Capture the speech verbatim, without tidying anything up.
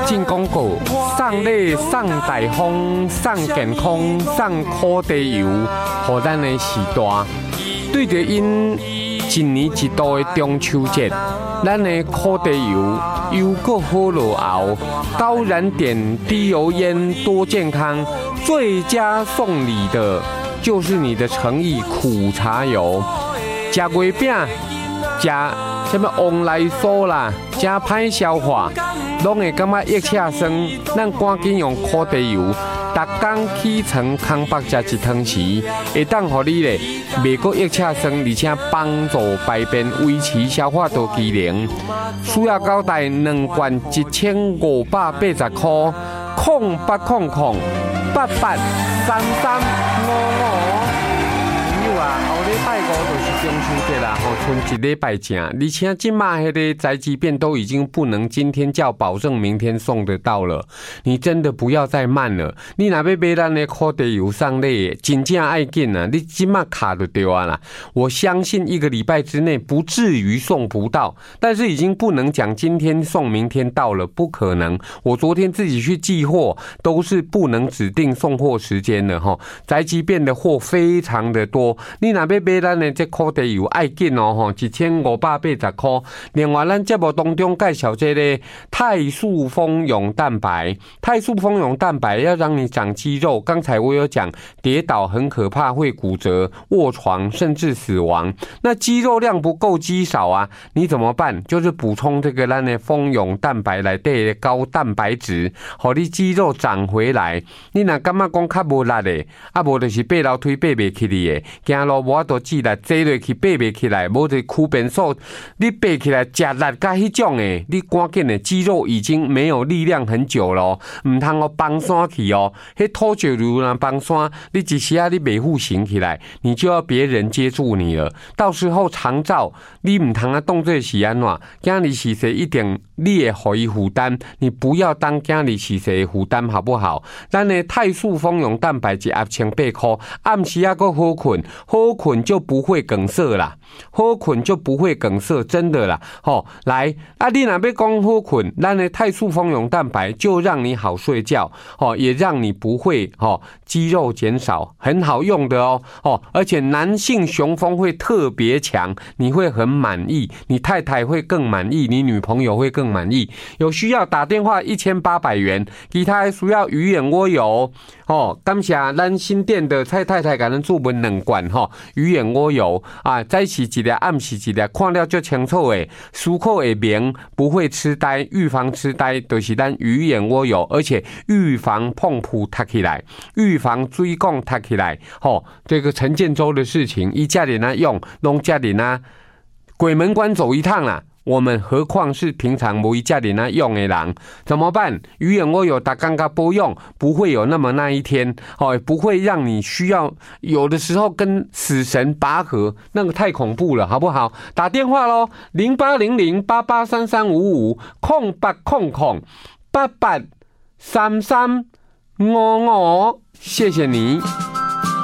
进广告，送礼送大方，送健康，送苦地油，互咱的时代。对着因一年一度的中秋节，咱的苦地油又够好落后，高燃点、低油烟、多健康，最佳送礼的就是你的诚意苦茶油。吃月饼，吃什么旺来酥啦，真歹消化，拢会感觉腋下酸。咱赶紧用苦地油，逐工起床空腹食一汤匙，会当互你咧袂过腋下酸，而且帮助排便，维持消化道机能。需要交代两罐一千五百八十块，空八空空八八三三五五。朋友啊，后礼拜五就是中秋节啦，吼，剩一礼拜正，而且今嘛迄个宅急便都已经不能今天叫保证明天送得到了，你真的不要再慢了。你若要买咱的苦地油送礼，真正爱紧啊！你今嘛卡就对啊啦。我相信一个礼拜之内不至于送不到，但是已经不能讲今天送明天到了，不可能。我昨天自己去寄货，都是不能指定送货时间了哈。宅急便的货非常的多。你若要买咱的这苦地油，爱紧哦吼，一千五百八十块。另外，咱节目当中介绍这个泰素蜂蛹蛋白，泰素蜂蛹蛋白要让你长肌肉。刚才我有讲，跌倒很可怕，会骨折、卧床，甚至死亡。那肌肉量不够，肌少啊，你怎么办？就是补充这个咱的蜂蛹蛋白来对高蛋白质，让你肌肉长回来。你若感觉讲较无力的，啊无就是爬楼梯爬袂起哩的。行路无法度自力，坐落去爬袂起来，无就躯变素，你爬起来食力甲迄种诶，你赶紧诶，肌肉已经没有力量很久了，唔通哦放山去哦，迄土石流啦放山，你一时啊你袂复形起来，你就要别人接住你了。到时候长照你唔通啊当作是安怎，今日是谁一定你会互伊负担，你不要当今日是谁负担好不好？咱的泰素蜂蛹蛋白一盒千八块，暗时啊个好困。好困就不会梗塞啦，好困就不会梗塞，真的啦。吼、哦，来啊，你若要讲好困，咱的泰素蜂蛹蛋白就让你好睡觉，哦，也让你不会哦肌肉减少，很好用的哦，哦，而且男性雄风会特别强，你会很满意，你太太会更满意，你女朋友会更满意。有需要打电话一千八百元，其他需要鱼眼蜗油哦，感谢咱新店的蔡太太给咱注文两罐。吼，鱼眼蜗油啊，早起一粒，暗时一粒，看了就清楚诶，舒口会明，不会痴呆，预防痴呆，就是咱鱼眼蜗油，而且预防碰扑塌起来，预防水管塌起来。吼、哦，这个陈建州的事情，一家人啊用，拢家人啊，鬼门关走一趟啦。我们何况是平常无一家人啊用的人，怎么办？鱼眼蜗油打刚刚不用，不会有那么那一天，哦，不会让你需要有的时候跟死神拔河，那个太恐怖了，好不好？打电话咯，零八零零八八三三五五空八空空八八三三五五，谢谢你。